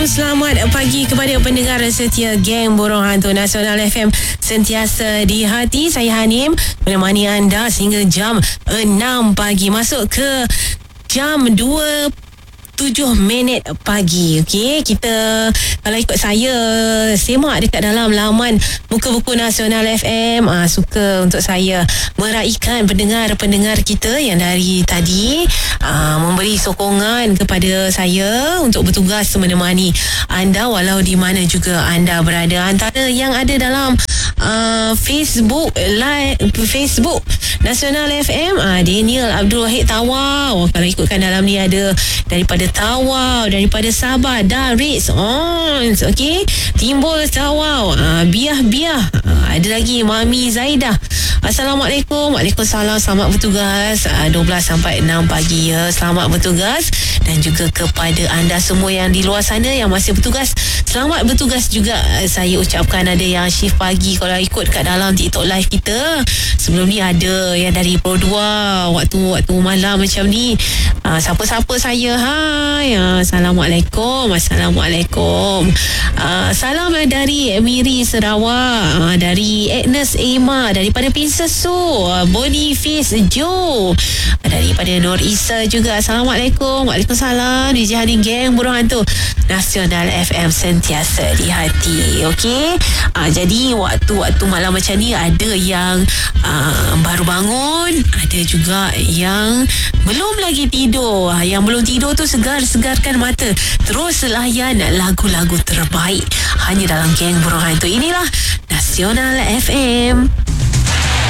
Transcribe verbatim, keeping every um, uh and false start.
selamat pagi kepada pendengar setia Geng Borong Hantu Nasional F M sentiasa di hati. Saya Hanim menemani anda sehingga jam enam pagi, masuk ke jam dua tujuh minit pagi. Okey, kita kalau ikut saya semak dekat dalam laman Muka Buku Nasional F M, ah, suka untuk saya meraikan pendengar-pendengar kita yang dari tadi ah, memberi sokongan kepada saya untuk bertugas menemani anda walau di mana juga anda berada. Antara yang ada dalam uh, Facebook live Facebook Nasional F M, ah, Daniel Abdul Wahid Tawau. Kalau ikutkan dalam ni ada daripada Tawau, daripada Sabah, Daris on, okey, Timbul Tawau, ah, Biah-Biah, ah, ada lagi Mami Zaidah. Assalamualaikum. Waalaikumsalam. Selamat bertugas ah, dua belas sampai enam pagi ya. Selamat bertugas. Dan juga kepada anda semua yang di luar sana yang masih bertugas, selamat bertugas juga saya ucapkan. Ada yang shift pagi kalau ikut kat dalam TikTok live kita. Sebelum ni ada yang dari Pro dua waktu-waktu malam macam ni. Uh, siapa-siapa saya, hai. Uh, Assalamualaikum. Assalamualaikum. Uh, salam dari Miri Sarawak, uh, dari Agnes Emma, daripada Pinsesu, uh, Boniface Joe, uh, daripada Nur Isa juga. Assalamualaikum. Waalaikumsalam. D J Hanim Geng Borong Hantu Nasional F M sentiasa di hati. Okey, uh, jadi waktu-waktu malam macam ni ada yang uh, baru bangun, ada juga yang belum lagi tidur. Yang belum tidur tu segar-segarkan mata, terus layan lagu-lagu terbaik hanya dalam Geng Borong Hantu. Inilah Nasional F M.